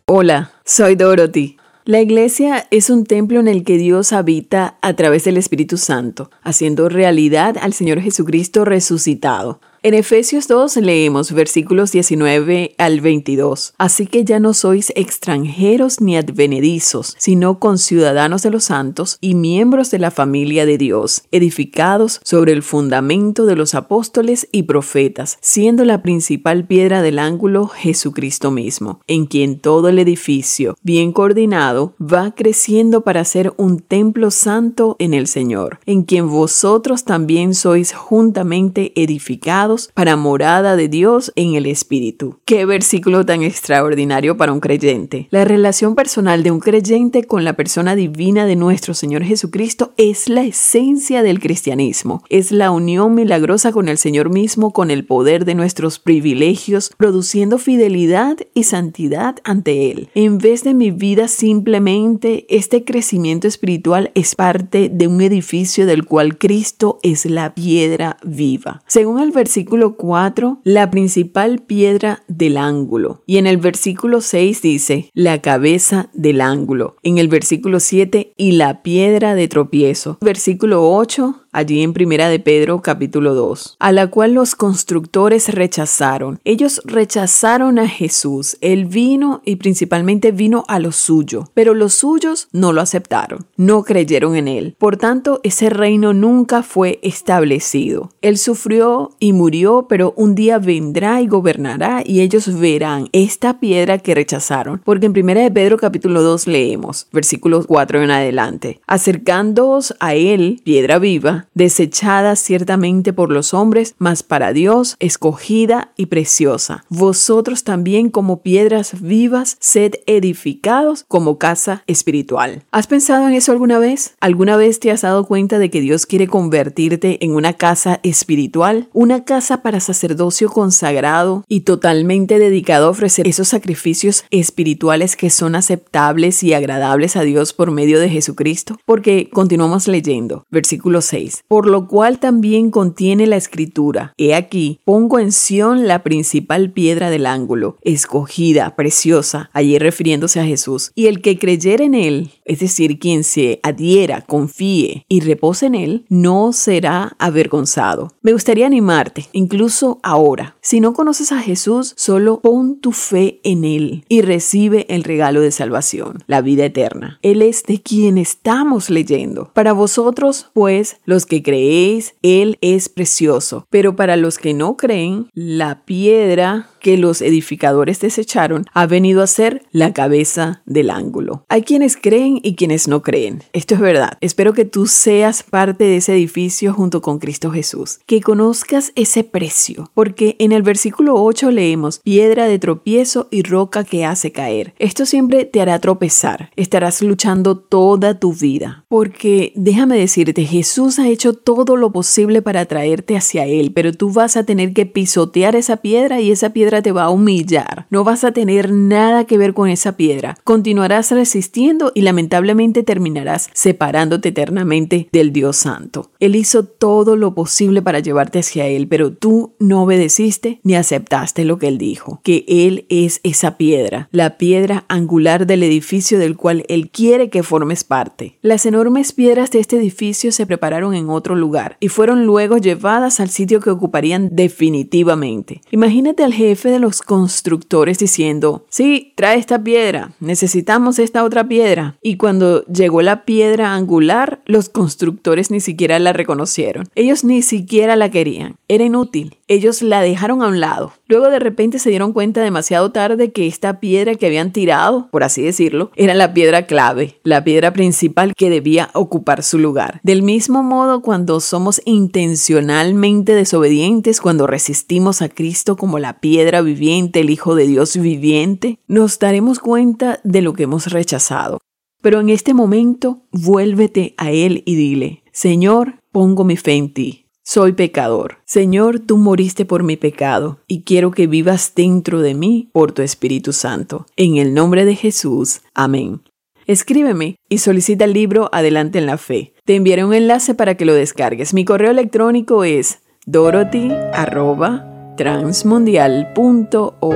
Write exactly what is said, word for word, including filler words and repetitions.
Hola, soy Dorothy. La iglesia es un templo en el que Dios habita a través del Espíritu Santo, haciendo realidad al Señor Jesucristo resucitado. En Efesios dos leemos versículos diecinueve al veintidós. Así que ya no sois extranjeros ni advenedizos, sino conciudadanos de los santos y miembros de la familia de Dios, edificados sobre el fundamento de los apóstoles y profetas, siendo la principal piedra del ángulo Jesucristo mismo, en quien todo el edificio, bien coordinado, va creciendo para ser un templo santo en el Señor, en quien vosotros también sois juntamente edificados para morada de Dios en el Espíritu. ¡Qué versículo tan extraordinario para un creyente! La relación personal de un creyente con la persona divina de nuestro Señor Jesucristo es la esencia del cristianismo. Es la unión milagrosa con el Señor mismo, con el poder de nuestros privilegios, produciendo fidelidad y santidad ante Él. En vez de mi vida simplemente, este crecimiento espiritual es parte de un edificio del cual Cristo es la piedra viva. Según el versículo Versículo cuatro, la principal piedra del ángulo. Y en el versículo seis dice, la cabeza del ángulo. En el versículo siete, y la piedra de tropiezo. Versículo ocho, allí en Primera de Pedro, capítulo dos, a la cual los constructores rechazaron. Ellos rechazaron a Jesús. Él vino y principalmente vino a lo suyo, pero los suyos no lo aceptaron, no creyeron en él. Por tanto, ese reino nunca fue establecido. Él sufrió y murió, pero un día vendrá y gobernará y ellos verán esta piedra que rechazaron. Porque en Primera de Pedro, capítulo dos leemos, versículos cuatro en adelante, acercándoos a él, piedra viva, desechada ciertamente por los hombres, mas para Dios escogida y preciosa. Vosotros también como piedras vivas, sed edificados como casa espiritual. ¿Has pensado en eso alguna vez? ¿Alguna vez te has dado cuenta de que Dios quiere convertirte en una casa espiritual? Una casa para sacerdocio consagrado y totalmente dedicado a ofrecer esos sacrificios espirituales que son aceptables y agradables a Dios por medio de Jesucristo. Porque continuamos leyendo, versículo seis. Por lo cual también contiene la escritura: He aquí, pongo en Sión la principal piedra del ángulo, escogida, preciosa, allí refiriéndose a Jesús. Y el que creyere en él, es decir, quien se adhiera, confíe y repose en él, no será avergonzado. Me gustaría animarte, incluso ahora. Si no conoces a Jesús, solo pon tu fe en él y recibe el regalo de salvación, la vida eterna. Él es de quien estamos leyendo. Para vosotros, pues, los que creéis, él es precioso. Pero para los que no creen, la piedra que los edificadores desecharon ha venido a ser la cabeza del ángulo. Hay quienes creen y quienes no creen. Esto es verdad. Espero que tú seas parte de ese edificio junto con Cristo Jesús. Que conozcas ese precio. Porque en el versículo ocho leemos, piedra de tropiezo y roca que hace caer. Esto siempre te hará tropezar. Estarás luchando toda tu vida. Porque déjame decirte, Jesús ha hecho todo lo posible para traerte hacia Él, pero tú vas a tener que pisotear esa piedra y esa piedra te va a humillar. No vas a tener nada que ver con esa piedra. Continuarás resistiendo y lamentablemente terminarás separándote eternamente del Dios Santo. Él hizo todo lo posible para llevarte hacia Él, pero tú no obedeciste ni aceptaste lo que Él dijo, que Él es esa piedra, la piedra angular del edificio del cual Él quiere que formes parte. Las enormes piedras de este edificio se prepararon en otro lugar y fueron luego llevadas al sitio que ocuparían definitivamente. Imagínate al jefe de los constructores diciendo, sí, trae esta piedra, necesitamos esta otra piedra. Y cuando llegó la piedra angular, los constructores ni siquiera la reconocieron. Ellos ni siquiera la querían. Era inútil. Ellos la dejaron a un lado. Luego de repente se dieron cuenta demasiado tarde que esta piedra que habían tirado, por así decirlo, era la piedra clave, la piedra principal que debía ocupar su lugar. Del mismo modo, cuando somos intencionalmente desobedientes, cuando resistimos a Cristo como la piedra viviente, el Hijo de Dios viviente, nos daremos cuenta de lo que hemos rechazado. Pero en este momento, vuélvete a Él y dile, Señor, pongo mi fe en ti. Soy pecador. Señor, tú moriste por mi pecado y quiero que vivas dentro de mí por tu Espíritu Santo. En el nombre de Jesús. Amén. Escríbeme y solicita el libro Adelante en la Fe. Te enviaré un enlace para que lo descargues. Mi correo electrónico es dorothy arroba transmundial punto org.